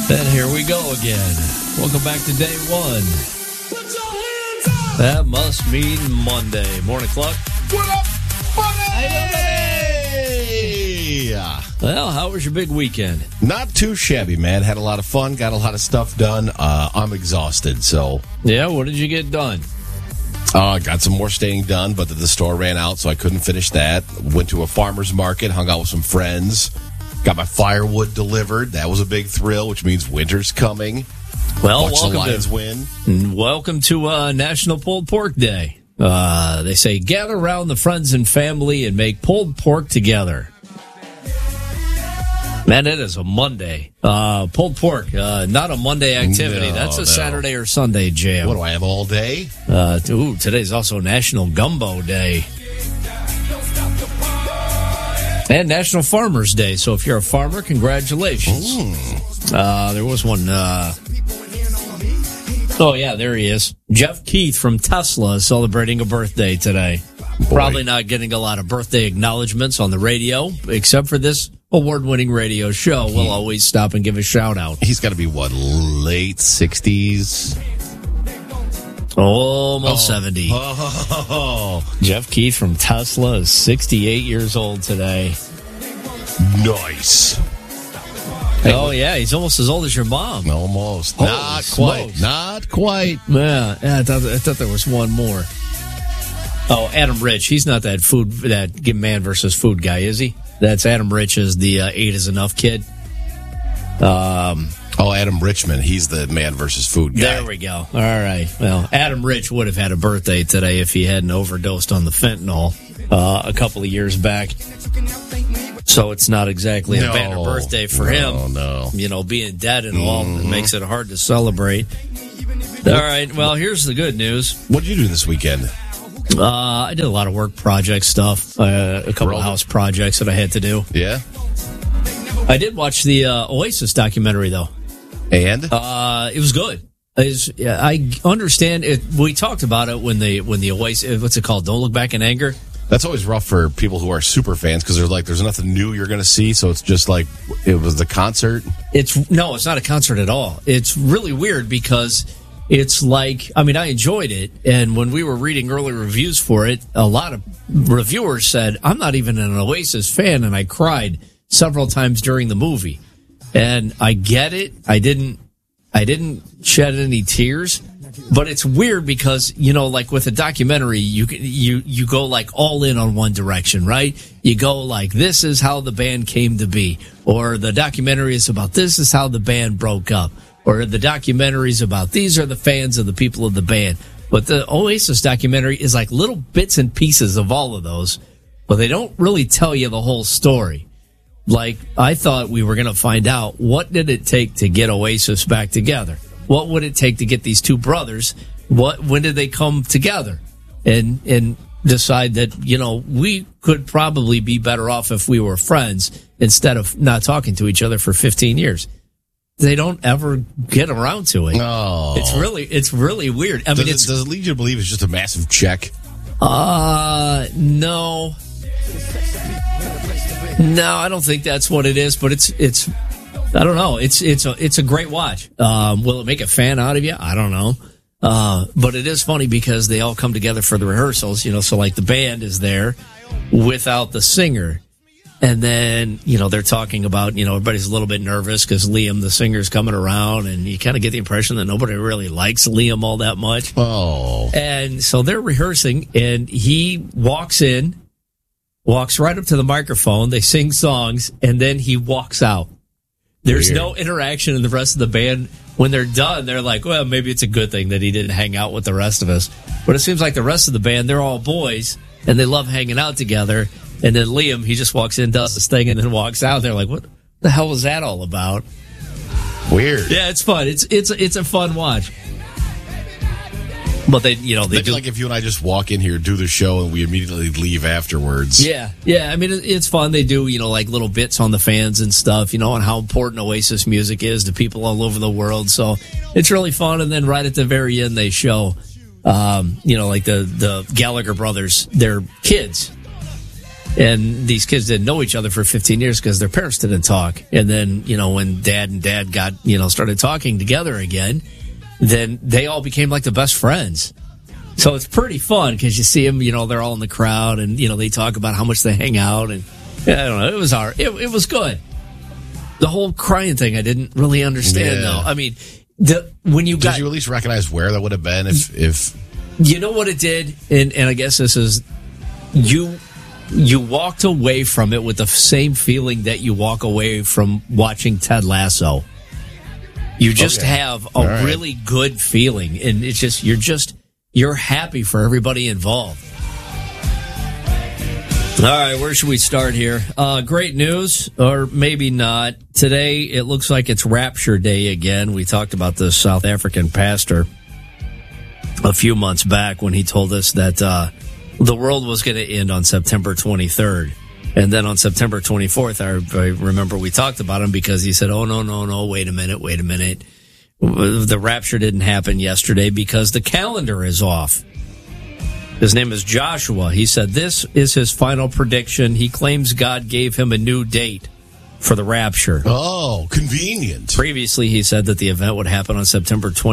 And here we go again. Welcome back to day one. That must mean Monday. Morning, Cluck. What up, buddy? Hey! Well, how was your big weekend? Not too shabby, man. Had a lot of fun. Got a lot of stuff done. I'm exhausted, so... Yeah, what did you get done? Got some more staying done, but the store ran out, so I couldn't finish that. Went to a farmer's market, hung out with some friends. Got my firewood delivered. That was a big thrill, which means winter's coming. Well, watch the Lions win. Welcome to National Pulled Pork Day. They say, gather around the friends and family and make pulled pork together. Man, it is a Monday. Pulled pork, not a Monday activity. No, That's a Saturday or Sunday jam. What do I have all day? Today's also National Gumbo Day. And National Farmers Day. So if you're a farmer, congratulations. There was one. Oh, yeah, there he is. Jeff Keith from Tesla is celebrating a birthday today. Boy. Probably not getting a lot of birthday acknowledgments on the radio, except for this award-winning radio show. We'll always stop and give a shout-out. He's got to be, late 60s? Almost 70. Oh, Jeff Keith from Tesla is 68 years old today. nice. Oh, yeah, he's almost as old as your mom. Almost. Holy Not smokes. quite. Not quite. Yeah, I thought there was one more. Oh, Adam Rich. He's not that man versus food guy, is he? That's Adam Rich is the 8 is enough kid. Adam Richman. He's the man versus food guy. There we go. All right. Well, Adam Rich would have had a birthday today if he hadn't overdosed on the fentanyl a couple of years back. So it's not exactly a banner birthday for him. No. You know, being dead and all, it makes it hard to celebrate. All right. Well, here's the good news. What did you do this weekend? I did a lot of work project stuff, a couple of house projects that I had to do. Yeah? I did watch the Oasis documentary, though. And? It was good. I understand it. We talked about it when the Oasis, what's it called? Don't Look Back in Anger. That's always rough for people who are super fans because there's nothing new you're going to see. So it's just like it was the concert. It's not a concert at all. It's really weird because it's like, I mean, I enjoyed it. And when we were reading early reviews for it, a lot of reviewers said, I'm not even an Oasis fan. And I cried several times during the movie. And I get it. I didn't shed any tears, but it's weird because, you know, like with a documentary, you go like all in on one direction, right? You go like, this is how the band came to be, or the documentary is about this is how the band broke up, or the documentary is about these are the fans of the people of the band. But the Oasis documentary is like little bits and pieces of all of those, but they don't really tell you the whole story. Like, I thought we were going to find out, what did it take to get Oasis back together? What would it take to get these two brothers? When did they come together and decide that, you know, we could probably be better off if we were friends instead of not talking to each other for 15 years? They don't ever get around to it. Oh. It's really weird. I mean, does it lead you to believe it's just a massive check? No. No, I don't think that's what it is, but it's I don't know. It's a great watch. Will it make a fan out of you? I don't know. But it is funny because they all come together for the rehearsals, you know, so like the band is there without the singer. And then, you know, they're talking about, you know, everybody's a little bit nervous because Liam, the singer's coming around, and you kind of get the impression that nobody really likes Liam all that much. Oh. And so they're rehearsing, and he walks right up to the microphone, they sing songs, and then he walks out. There's no interaction in the rest of the band. When they're done, they're like, well, maybe it's a good thing that he didn't hang out with the rest of us. But it seems like the rest of the band, they're all boys, and they love hanging out together. And then Liam, he just walks in, does his thing, and then walks out. They're like, what the hell was that all about? Weird. Yeah, it's fun. It's a fun watch. But they do, like if you and I just walk in here, do the show, and we immediately leave afterwards. Yeah. I mean, it's fun. They do, you know, like little bits on the fans and stuff, you know, and how important Oasis music is to people all over the world. So it's really fun. And then right at the very end, they show, you know, like the Gallagher brothers, their kids. And these kids didn't know each other for 15 years because their parents didn't talk. And then, when dad and dad got, started talking together again, then they all became like the best friends. So it's pretty fun because you see them, they're all in the crowd and, they talk about how much they hang out. And I don't know, it was good. The whole crying thing, I didn't really understand though. I mean, when you did you at least recognize where that would have been if you know what it did? And I guess this is, you walked away from it with the same feeling that you walk away from watching Ted Lasso. You just have a really good feeling, and it's just you're happy for everybody involved. All right, where should we start here? Great news, or maybe not. Today, it looks like it's Rapture Day again. We talked about the South African pastor a few months back when he told us that the world was going to end on September 23rd. And then on September 24th, I remember we talked about him because he said, oh, no, wait a minute. The rapture didn't happen yesterday because the calendar is off. His name is Joshua. He said this is his final prediction. He claims God gave him a new date for the rapture. Oh, convenient. Previously, he said that the event would happen on September of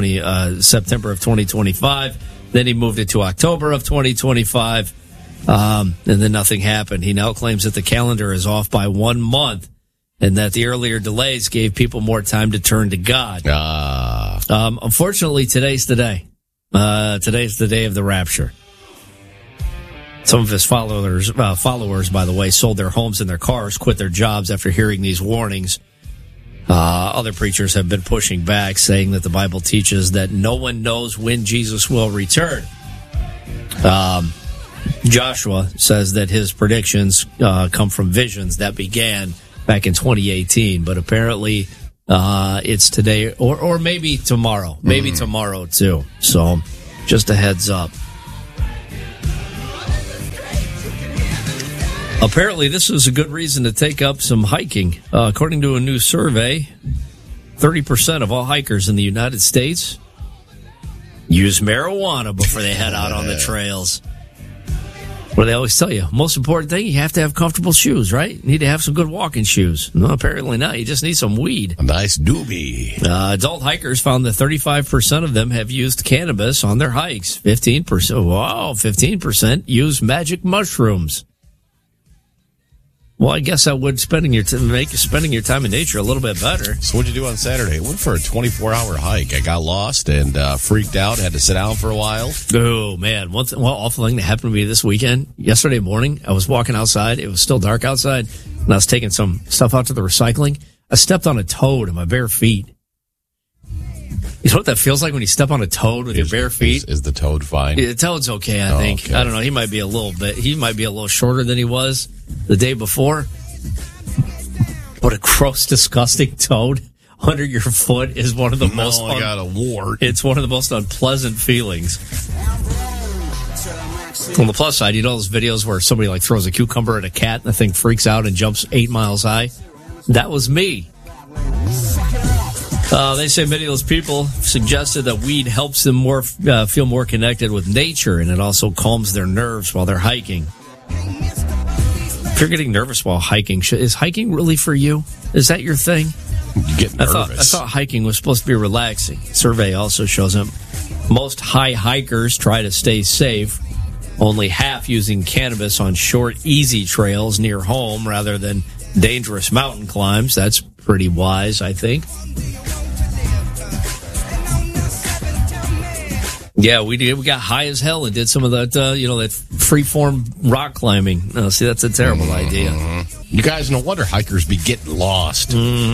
2025. Then he moved it to October of 2025. And then nothing happened. He now claims that the calendar is off by 1 month and that the earlier delays gave people more time to turn to God. Unfortunately, today's the day. Today's the day of the rapture. Some of his followers, by the way, sold their homes and their cars, quit their jobs after hearing these warnings. Other preachers have been pushing back, saying that the Bible teaches that no one knows when Jesus will return. Joshua says that his predictions come from visions that began back in 2018, but apparently it's today or maybe tomorrow. Maybe tomorrow, too. So just a heads up. Apparently, this is a good reason to take up some hiking. According to a new survey, 30% of all hikers in the United States use marijuana before they head out on the trails. What do they always tell you? Most important thing, you have to have comfortable shoes, right? You need to have some good walking shoes. No, apparently not. You just need some weed. A nice doobie. Adult hikers found that 35% of them have used cannabis on their hikes. 15% use magic mushrooms. Well, I guess that would make spending your time in nature a little bit better. So what'd you do on Saturday? I went for a 24-hour hike. I got lost and freaked out. Had to sit down for a while. Oh, man. Awful thing that happened to me this weekend. Yesterday morning, I was walking outside. It was still dark outside, and I was taking some stuff out to the recycling. I stepped on a toad in my bare feet. You know what that feels like when you step on a toad with your bare feet? Is the toad fine? The toad's okay, I think. Okay. I don't know. He might be a little shorter than he was the day before. What a gross, disgusting toad under your foot is one of the most. I got a wart. It's one of the most unpleasant feelings. On the plus side, those videos where somebody throws a cucumber at a cat and the thing freaks out and jumps 8 miles high? That was me. They say many of those people suggested that weed helps them feel more connected with nature, and it also calms their nerves while they're hiking. If you're getting nervous while hiking, is hiking really for you? Is that your thing? You get nervous. I thought hiking was supposed to be relaxing. Survey also shows that most high hikers try to stay safe, only half using cannabis on short, easy trails near home rather than dangerous mountain climbs. That's pretty wise, I think. Yeah, we got high as hell and did some of that, that free-form rock climbing. See, that's a terrible idea. You guys, no wonder hikers be getting lost.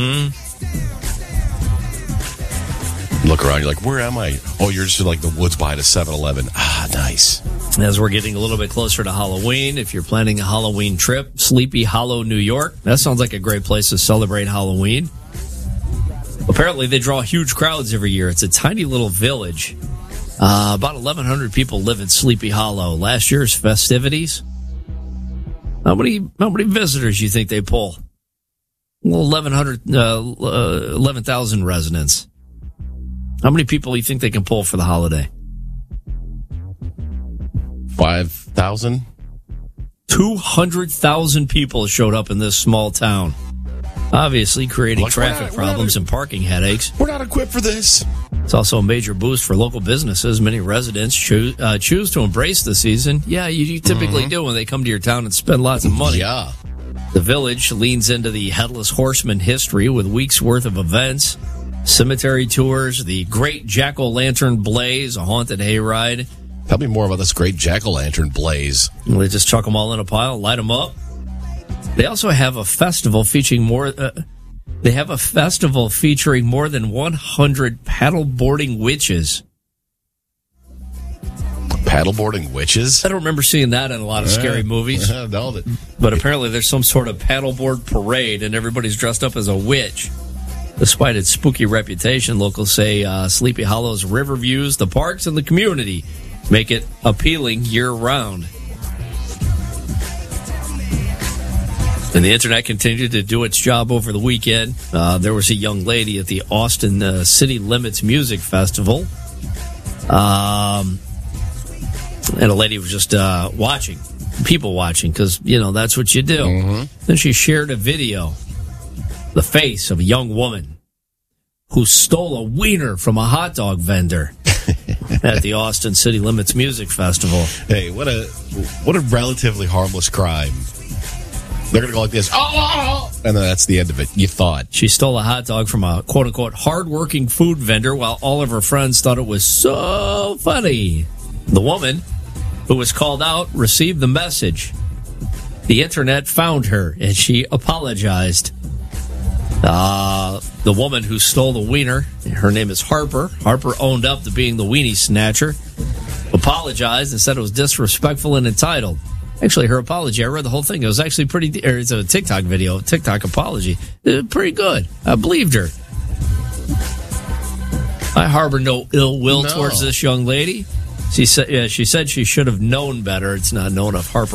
Look around, you're like, where am I? Oh, you're just in the woods behind a 7-Eleven. Ah, nice. As we're getting a little bit closer to Halloween, if you're planning a Halloween trip, Sleepy Hollow, New York, that sounds like a great place to celebrate Halloween. Apparently, they draw huge crowds every year. It's a tiny little village. About 1,100 people live in Sleepy Hollow. Last year's festivities, how many visitors do you think they pull? Well, 11,000 residents. How many people do you think they can pull for the holiday? 5,000? 200,000 people showed up in this small town. Obviously creating Like, traffic problems and parking headaches. We're not equipped for this. It's also a major boost for local businesses. Many residents choose to embrace the season. Yeah, you typically do when they come to your town and spend lots of money. Yeah. The village leans into the Headless Horseman history with weeks' worth of events, cemetery tours, the Great Jack-O-Lantern Blaze, a haunted hayride. Tell me more about this great jack-o'-lantern blaze. They just chuck them all in a pile, light them up. They also have a festival featuring more. They have a festival featuring more than 100 paddleboarding witches. Paddleboarding witches? I don't remember seeing that in a lot of scary movies. No, But apparently there's some sort of paddleboard parade and everybody's dressed up as a witch. Despite its spooky reputation, locals say Sleepy Hollow's river views, the parks, and the community make it appealing year-round. And the internet continued to do its job over the weekend. There was a young lady at the Austin City Limits Music Festival. And a lady was just watching, people watching, because, you know, that's what you do. Mm-hmm. Then she shared a video, the face of a young woman who stole a wiener from a hot dog vendor at the Austin City Limits Music Festival. Hey, what a relatively harmless crime. They're going to go like this, and then that's the end of it, you thought. She stole a hot dog from a quote-unquote hard-working food vendor while all of her friends thought it was so funny. The woman, who was called out, received the message. The internet found her, and she apologized. The woman who stole the wiener, her name is Harper. Harper owned up to being the weenie snatcher, apologized and said it was disrespectful and entitled. Actually, her apology, I read the whole thing. It was actually it's a TikTok video, TikTok apology. It was pretty good. I believed her. I harbor no ill will towards this young lady. She said she should have known better. It's not known if Harper